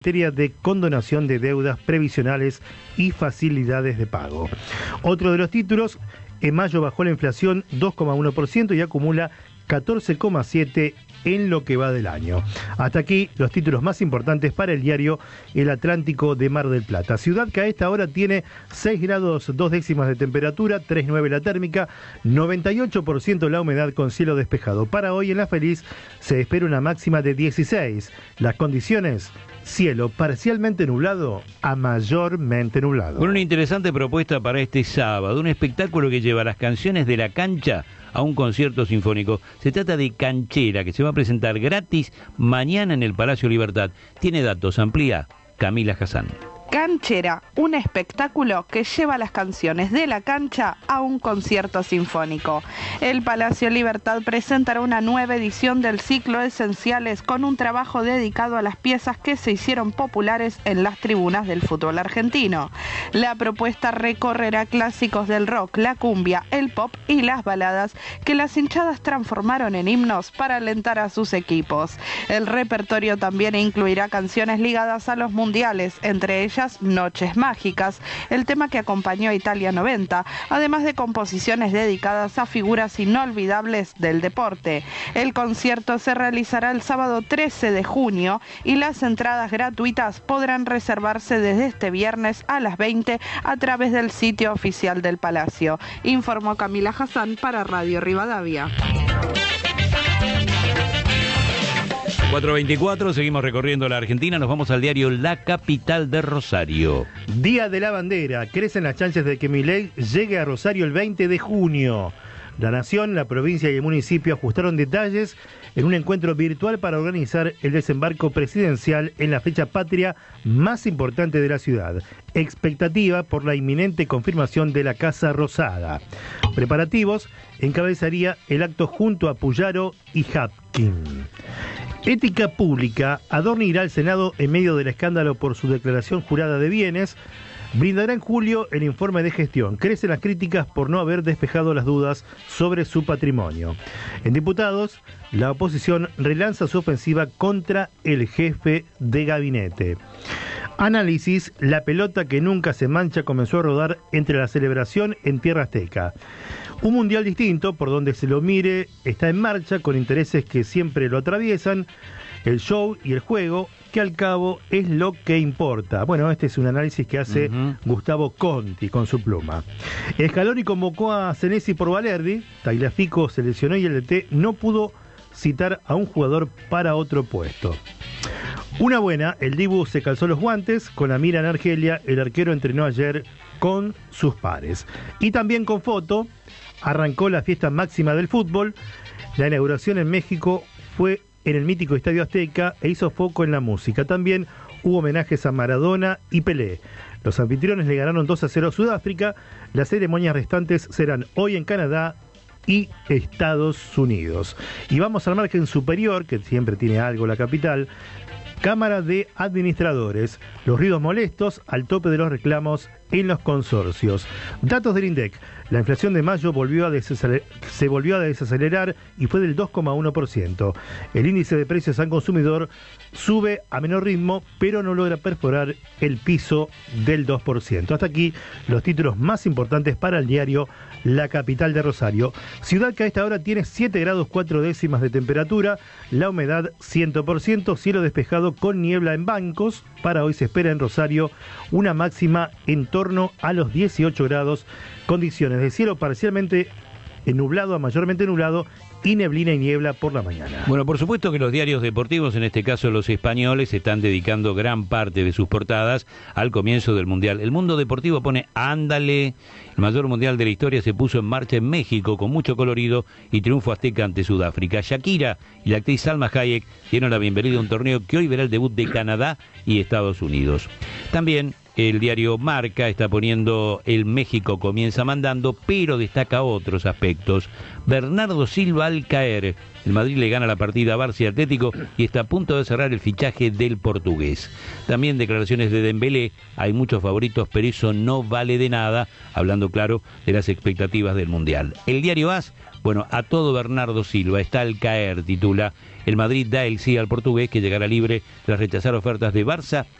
materia de condonación de deudas previsionales y facilidades de pago. Otro de los títulos, en mayo bajó la inflación 2,1% y acumula 14,7% en lo que va del año. Hasta aquí los títulos más importantes para el diario El Atlántico de Mar del Plata. Ciudad que a esta hora tiene 6 grados 2 décimas de temperatura, 3,9 la térmica, 98% la humedad con cielo despejado. Para hoy en La Feliz se espera una máxima de 16. Las condiciones: cielo parcialmente nublado a mayormente nublado. Con una interesante propuesta para este sábado, un espectáculo que lleva las canciones de la cancha a un concierto sinfónico. Se trata de Canchera, que se va a presentar gratis mañana en el Palacio Libertad. Tiene datos, amplía Camila Hassan. Canchera, un espectáculo que lleva las canciones de la cancha a un concierto sinfónico. El Palacio Libertad presentará una nueva edición del ciclo Esenciales con un trabajo dedicado a las piezas que se hicieron populares en las tribunas del fútbol argentino. La propuesta recorrerá clásicos del rock, la cumbia, el pop y las baladas que las hinchadas transformaron en himnos para alentar a sus equipos. El repertorio también incluirá canciones ligadas a los mundiales, entre ellas Noches Mágicas, el tema que acompañó a Italia 90, además de composiciones dedicadas a figuras inolvidables del deporte. El concierto se realizará el sábado 13 de junio y las entradas gratuitas podrán reservarse desde este viernes a las 20 a través del sitio oficial del Palacio. Informó Camila Hassan para Radio Rivadavia. 4:24, seguimos recorriendo la Argentina, nos vamos al diario La Capital de Rosario. Día de la Bandera, crecen las chances de que Milei llegue a Rosario el 20 de junio. La Nación, la provincia y el municipio ajustaron detalles en un encuentro virtual para organizar el desembarco presidencial en la fecha patria más importante de la ciudad. Expectativa por la inminente confirmación de la Casa Rosada. Preparativos, encabezaría el acto junto a Puyaro y Hapkin. Ética Pública adorna irá al Senado en medio del escándalo por su declaración jurada de bienes. Brindará en julio el informe de gestión. Crecen las críticas por no haber despejado las dudas sobre su patrimonio. En diputados, la oposición relanza su ofensiva contra el jefe de gabinete. Análisis, la pelota que nunca se mancha comenzó a rodar entre la celebración en Tierra Azteca. Un mundial distinto, por donde se lo mire, está en marcha con intereses que siempre lo atraviesan, el show y el juego, que al cabo es lo que importa. Bueno, este es un análisis que hace Gustavo Conti con su pluma. Scaloni convocó a Senesi por Valerdi, Tagliafico se lesionó y el DT no pudo citar a un jugador para otro puesto. Una buena, el Dibu se calzó los guantes, con la mira en Argelia, el arquero entrenó ayer con sus pares. Y también con foto, arrancó la fiesta máxima del fútbol. La inauguración en México fue en el mítico Estadio Azteca e hizo foco en la música. También hubo homenajes a Maradona y Pelé. Los anfitriones le ganaron 2-0 a Sudáfrica. Las ceremonias restantes serán hoy en Canadá y Estados Unidos. Y vamos al margen superior, que siempre tiene algo la capital. Cámara de Administradores. Los ruidos molestos al tope de los reclamos en los consorcios. Datos del INDEC. La inflación de mayo se volvió a desacelerar y fue del 2,1%. El índice de precios al consumidor sube a menor ritmo, pero no logra perforar el piso del 2%. Hasta aquí los títulos más importantes para el diario La Capital de Rosario. Ciudad que a esta hora tiene 7 grados 4 décimas de temperatura, la humedad 100%, cielo despejado con niebla en bancos. Para hoy se espera en Rosario una máxima en torno a los 18 grados, condiciones de cielo parcialmente nublado a mayormente nublado y neblina y niebla por la mañana. Bueno, por supuesto que los diarios deportivos, en este caso los españoles, están dedicando gran parte de sus portadas al comienzo del Mundial. El Mundo Deportivo pone, ándale, el mayor mundial de la historia se puso en marcha en México con mucho colorido y triunfo azteca ante Sudáfrica. Shakira y la actriz Salma Hayek dieron la bienvenida a un torneo que hoy verá el debut de Canadá y Estados Unidos. También El diario Marca está poniendo el México comienza mandando, pero destaca otros aspectos. Bernardo Silva al caer. El Madrid le gana la partida a Barça y Atlético y está a punto de cerrar el fichaje del portugués. También declaraciones de Dembélé. Hay muchos favoritos, pero eso no vale de nada, hablando claro de las expectativas del Mundial. El diario AS, bueno, a todo Bernardo Silva, está al caer, titula. El Madrid da el sí al portugués, que llegará libre tras rechazar ofertas de Barça